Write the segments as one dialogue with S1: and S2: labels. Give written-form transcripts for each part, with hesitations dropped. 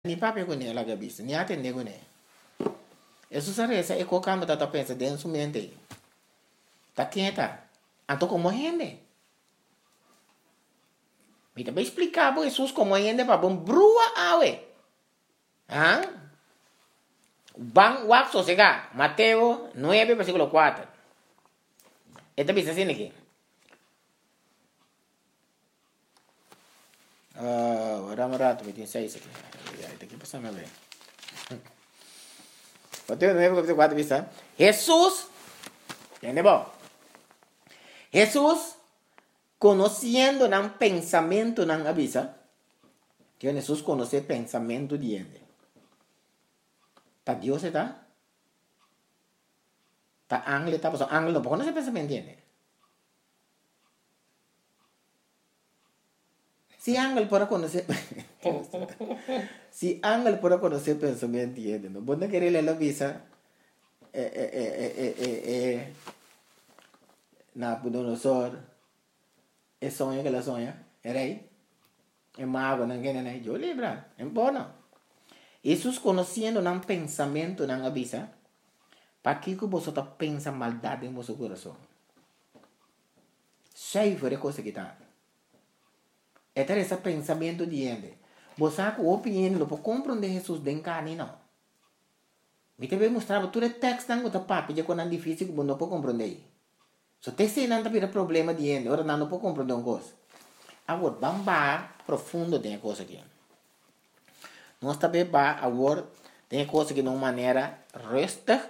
S1: Ni papi ko ne la gabis, ni ate ne ko ne. Eso sa resa e ko kama tata pensa dentro su mente. Ta quieta. Anto como gente. Me também explicar para Jesus como gente para bom brua awe. Ah? Bang wak sosega. Mateo 9 versículo 4. Esta bisa assim aqui. Vamos rato, 26 aqui. Esta aqui passa a ver. Mateo 9 versículo 4 bisa. Jesus. Entendeu? Jesus conociendo nan pensamento nan avisa, que Jesus conoce pensamento de gente. Ta Dios está? Ta ángel está? Pues ángel no conoce pensamento de gente. Si ángel puede conocer, si ángel puede conocer pensamiento de gente, no puede querer leer la visa, Nabucodonosor. É sonho que ela sonha, era aí. É mago, não quer nem eu lembra, é bom. Jesus conhecendo um pensamento não avisa, para que você está pensa maldade em seu coração. Cheio de coisa que está. É ter esse pensamento de gente. Você com opinião não pode compreender Jesus de carne não. Me também mostrava todo o texto não está papo, já quando é difícil que você não pode compreender. So, te não tem problema de gente, ora não pode compreender uma coisa. Agora, vamos profundo tem coisa aqui. Nós também agora tem coisa que de uma maneira resta.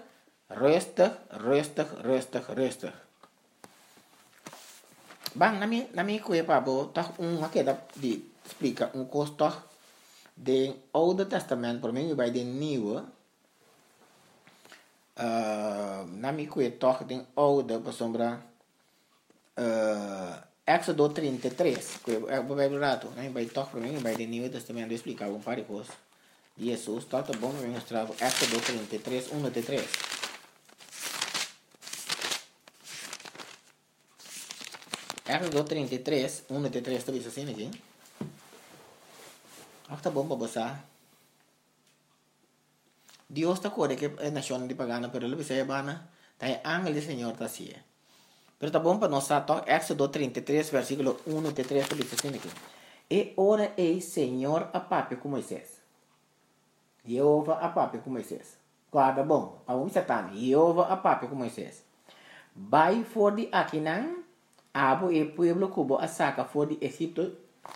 S1: Bang, na minha coisa para tá aqui de explica coisa do Oude Testamento, por mim vai de Nieuwe. Na minha coisa toch tem Oude para sombra Éxodo 33, que é o Bíblia rato, né? Vai toch para mim vai de Nieuwe Testamento explicar um par de coisas. Jesus, tá bom, eu mostrar Éxodo 33, 1-3. Éxodo 33, 1-3, tu bisa assim aqui? Tá bom para você. Dios está corre que é nação de pagana, pero ele bisa bana, tá ángel do Senhor tá assim. Pero tá bom para nós tá Éxodo 33, versículo 1-3, tu bisa assim aqui. E ora ei Senhor a papi com Moisés. Jeová a papi com Moisés. Guarda bom, para você tá, Jeová a papi com Moisés. Vai for de Aquinan, abo e pueblo cubo a saca for de Egipto,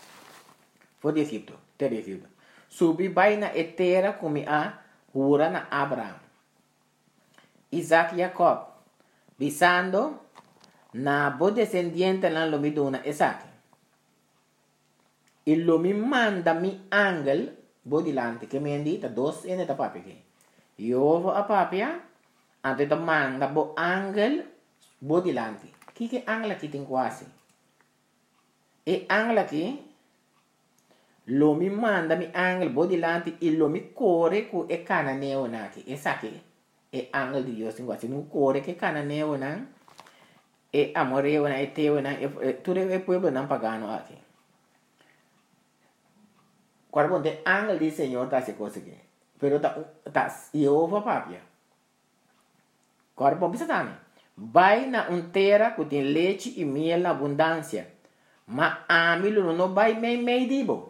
S1: ter Egipto. Subi vai na etera como a jura na Abraham, Isaac e Jacob, visando na bo descendiente na lomiduna Isaac. E lo mi manda mi angel bo dilante, che mi indita dos e neta papi che. Io a papia, ante da manda bo angel bo dilante. Chi che angel aqui tem quase? E angel aqui lo mi manda mi angel bo dilante e lo mi corre cu e cananeo naki. E sa che e angel di Dio sin quasi non corre che cananeo nan e amoreo na e teo na e tu e pueblo nan pagano aqui. Quando tem angel di Senhor tá se coisa aqui. Pero tá Jeová papia. Quando bom bisa tani. Vai na terra que tem leite e miel na abundância. Ma amilo não vai mei dibo.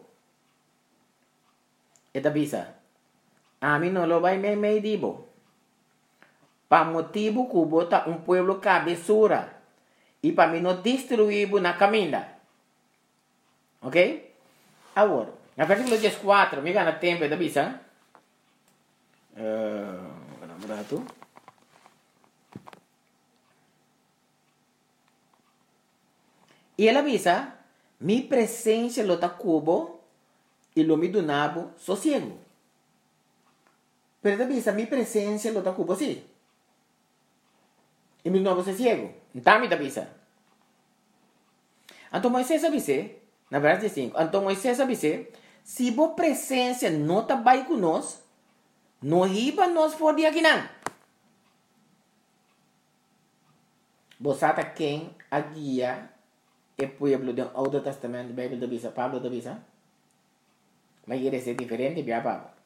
S1: Eta bisa. Ami não lo vai mei dibo. Pa motivo que bota pueblo cabeçura. E para mim não destruir na caminha. Ok? Agora, na versículo 14, me gana tempo, eta bisa. Vamos lá, tu. E ela avisa, mi presença lo ta cubo e lo mi donabo sossego. Pero ela avisa, mi presença lo ta cubo sim. E mi donabo sossego. Então me avisa. Então Moisés avisa, na verdade 5, então Moisés avisa, se bo presença não está bem conosco, não riba nós for de aqui não. Você está quem a guia e pueblo do Oude Testamento, Bíblia da Bisa, Pablo da Bisa. ma quiere ser diferente, pia papo.